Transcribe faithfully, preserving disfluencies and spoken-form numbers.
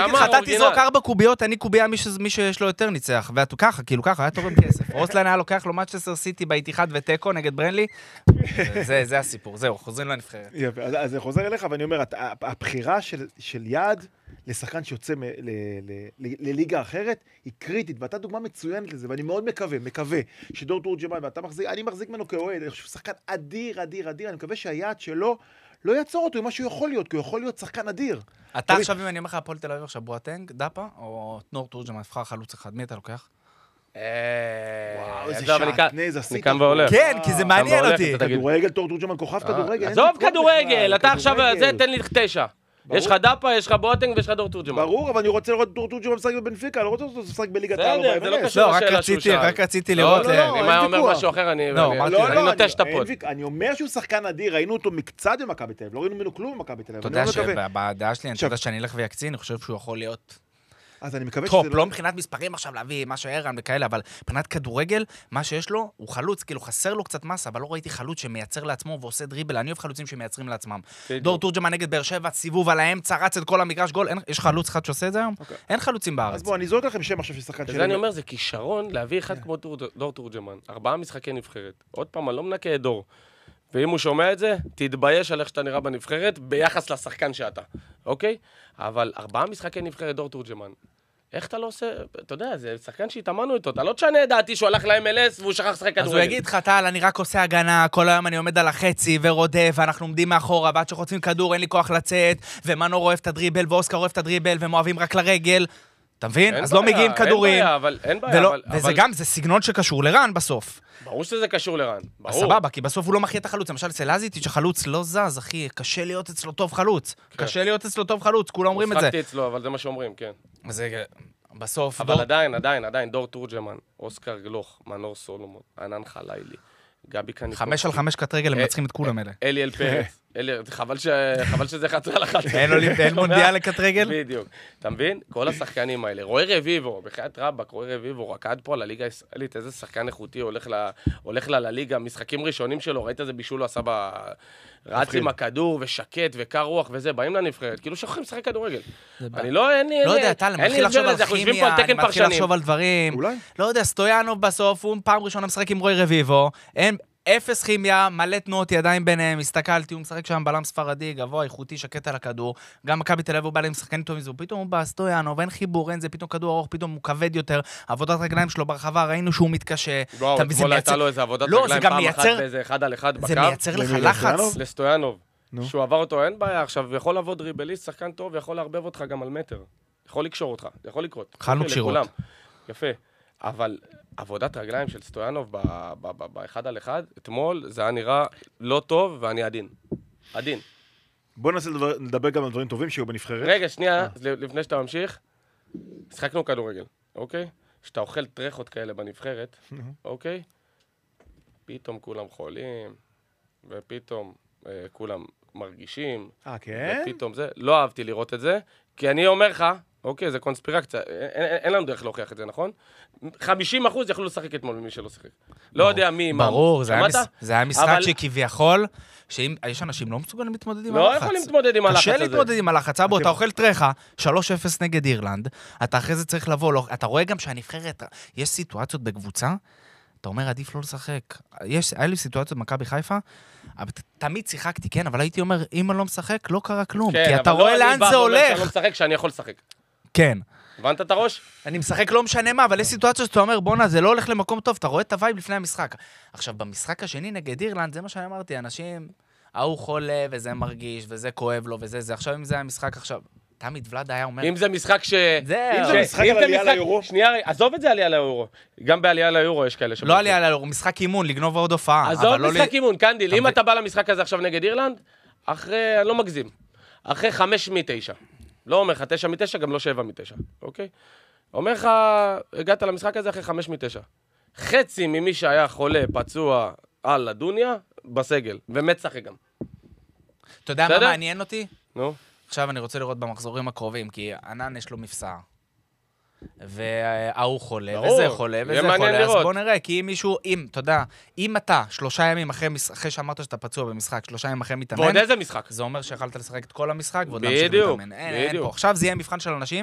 אגיד לך, אתה תזרוק ארבע קוביות, אני קוביה מי שיש לו יותר ניצח, ואתה ככה, כאילו ככה, היה תורם כסף. רוסלן היה לוקח לו מאצ'סטר סיטי באיתיחד וטקו נגד ברנלי, זה הסיפור, זהו, חוזרים לנבחרת. יפה, אז זה חוזר אליך, ואני אומר, הבחירה של יעד לשחקן שיוצא לליגה אחרת, היא קריטית, ואתה דוגמה מצוינת לזה, ואני מאוד מקווה, מקווה, שדור תורג'מן, ואתה מחזיק, אני מחזיק ממנו כאוהד, אני חושב שחקן אדיר, אדיר, אדיר, אני מקווה שהיעד שלו לא יעצור אותו עם מה שהוא יכול להיות, כי הוא יכול להיות שחקן אדיר. אתה עכשיו, אם אני אומר לך, הפועל תל אביב עכשיו, בואטנג, דאפה, או דור תורג'מן, נבחר חלוץ אחד, מי אתה לוקח? וואו, איזה שעטנז עשית. כן, כי זה מעניין אותי. כדורגל, דור תורג'מן, כוכב כדורגל. עזוב כדורגל, אתה עכשיו, זה תן לי תשע. יש לך דאפה, יש לך בואטנג ויש לך דור תורג'מן. ברור, אבל אני רוצה לראות דור תורג'מן משחק בבנפיקה, אני לא רוצה אותו משחק בליגת העל. זה לא קשור לשאלה שהוא שאל. רק רציתי לראות... אם היה אומר משהו אחר, אני נוטש את הפוד. אני אומר שהוא שחקן אדיר, ראינו אותו מקצת במכבי תל אביב, לא ראינו ממנו כלום במכבי תל אביב. אתה יודע שבדעה שלי, אני יודע שאני אלך ויקצין, אני חושב שהוא יכול להיות... אז אני מקווה טופ, לא מבחינת מספרים עכשיו להביא מה שערן וכאלה, אבל מבחינת כדורגל, מה שיש לו, הוא חלוץ, כאילו חסר לו קצת מסה, אבל לא ראיתי חלוץ שמייצר לעצמו ועושה דריבל, אני אוהב חלוצים שמייצרים לעצמם. דור תורג'מן נגד באר שבע, סיבוב על האמצע, רץ את כל המגרש גול, יש חלוץ אחד שעושה את זה היום? אין חלוצים בארץ. אז בוא, אני זורק לכם שם עכשיו ששחקן שלי. זה אני אומר, זה כישרון להביא אחד כמו דור תורג'מן, ארבעה משחקי נבחרת. עוד פעם, אני לא מנקה את דור. ואם הוא שומע את זה, תתבייש על איך שאתה נראה בנבחרת, ביחס לשחקן שאתה, אוקיי? אבל ארבעה משחקי נבחרת דור תורג'מן. איך אתה לא עושה, אתה יודע, זה שחקן שהתאמנו איתו, אתה לא תשנה את דעתי שהוא הלך ל-אם אל אס והוא שכח לשחק כדורגל. אז הוא יגיד לך, טל, אני רק עושה הגנה, כל היום אני עומד על החצי ורודף, ואנחנו עומדים מאחורה, ועד שחוצים כדור, אין לי כוח לצאת, ומנו אוהב את הדריבל, ואוסקר אוהב את הדריבל, והם אוהבים רק לרגל. אתה מבין? אז לא מגיעים כדורים. אין בעיה, אבל אין בעיה. וזה גם, זה סגנון שקשור לרן בסוף. ברור שזה קשור לרן. סבבה, כי בסוף הוא לא מכריע את החלוץ. למשל, אצל לזיץ' החלוץ לא זז, אחי. קשה להיות אצלו טוב חלוץ. קשה להיות אצלו טוב חלוץ, כולם אומרים את זה. משחקתי אצלו, אבל זה מה שאומרים, כן. זה בסוף... אבל עדיין, עדיין, עדיין, דור תורג'מן, אוסקר גלוך, מנור סולומון, ענן חלילי, גבי קניקוב. חמש על חמש קט רגל, הם מנצחים את כולם אלה. אליאל פרץ. חבל שזה חצה על אחת. אין מונדיאל לקט רגל? בדיוק. אתה מבין? כל השחקנים האלה. רועי רביבו, בחיית רבק, רועי רביבו, רקד פה על הליגה הישראלית, איזה שחקן איכותי הולך לה לליגה, משחקים ראשונים שלו, ראית איזה בישול הוא עשה ב... רץ עם הכדור ושקט וקר רוח וזה, באים לנבחרת, כאילו שוכחים לשחק כדורגל. אני לא, אין לי... לא יודע, טל, אני מתחיל לחשוב על כימיה, אני מתחיל לחשוב על דברים. לא יודע, סטויאנוב בסוף, הוא פעם ראשונה משחק עם רועי רביבו, אפס כימיה, מלא תנועות ידיים ביניהם, הסתכלתי, הוא משחק שם בלם ספרדי, גבוה, איכותי, שקט על הכדור, גם מכבי תל אביב הוא בא להם שחקנים טובים, פתאום הוא בא, סטויאנוב, אין חיבור, אין זה, פתאום כדור ארוך, פתאום הוא כבד יותר, עבודת רגליים שלו ברחבה, ראינו שהוא מתקשה. וואו, אתמול הייתה לו איזה עבודת רגליים פעם אחת באיזה אחד על אחד בקו. זה מייצר לך לחץ. לסטויאנוב. שהוא עבר אותו, אין בעיה, עכשיו יכול לעבוד דריבליסט, שחקן טוב, יכול להרבב אותך גם על מטר. יכול לקשור אותך, יכול לקרות. חלנו קשירות. יפה. אבל עבודת רגליים של סטויאנוב באחד על אחד, אתמול זה היה נראה לא טוב ואני עדין. עדין. בוא ננסה לדבר גם על דברים טובים שיהיו בנבחרת. רגע, שנייה, לפני שאתה ממשיך, שחקנו כדורגל, אוקיי? שאתה אוכל טרחות כאלה בנבחרת, אוקיי? פתאום כולם חולים, ופתאום כולם מרגישים. אה, כן? ופתאום זה, לא אהבתי לראות את זה, כי אני אומר לך, אוקיי, זה קונספירציה, אין לנו דרך להוכיח את זה, נכון? חמישים אחוז יכלו לשחק אתמול ממי שלא שחק. לא יודע מי, מה. ברור, זה היה משחק שכביכול, שיש אנשים לא מסוגלים להתמודד עם הלחץ. לא יכולים להתמודד עם הלחץ הזה. קשה להתמודד עם הלחץ, אבו, אתה אוכל טרחה, שלוש אפס נגד אירלנד, אתה אחרי זה צריך לבוא, אתה רואה גם שהנבחרת, יש סיטואציות בקבוצה, אתה אומר, עדיף לא לשחק. היה לי סיטואציות במכבי חיפה, תמיד שיחקתי, כן, אבל הייתי אומר, אם אני לא משחק, לא קרה כלום, כי אתה רואה לאן זה הולך. אני לא משחק שאני יכול לשחק. כן. הבנת את הראש? אני משחק לא משנה מה, אבל יש סיטואציות שאתה אומר, בונה, זה לא הולך למקום טוב, אתה רואה את הווייב לפני המשחק. עכשיו, במשחק השני נגד אירלנד, זה מה שאני אמרתי, אנשים, ההוא חולה, וזה מרגיש, וזה כואב לו, וזה, זה עכשיו, אם זה היה משחק עכשיו, תמיד ולד היה אומר... אם זה משחק ש... זה... אם זה משחק על עלייה ליורו... שנייה, עזוב את זה עלייה ליורו. גם בעלייה ליורו יש כאלה... לא עלייה ליורו, משחק אימון, לגנוב עוד הופעה. עזוב משחק אימון, קנדיל, אם אתה בא למשחק הזה עכשיו נגד אירלנד, אחרי, אני לא מגזים, אחרי חמש מתשע. לא אומר לך תשע מתשע, גם לא שבע מתשע, אוקיי? אומר לך, הגעת למשחק הזה אחרי חמש מתשע. חצי ממי שהיה חולה, פצוע על הדוניה, בסגל, ומת שחק גם. אתה יודע מה מעניין אותי? נו. עכשיו אני רוצה לראות במחזורים הקרובים, כי ענן יש לו מפסע. והוא חולה, וזה חולה, וזה חולה, אז בוא נראה, כי אם מישהו, אם, אתה יודע, אם אתה שלושה ימים אחרי, אחרי שאמרת שאתה פצוע במשחק, שלושה ימים אחרי מתאמן, ועוד איזה משחק? זה אומר שיכלת לשחק את כל המשחק, ועוד להמשיך להתאמן. אין, אין פה. עכשיו זה יהיה מבחן של אנשים,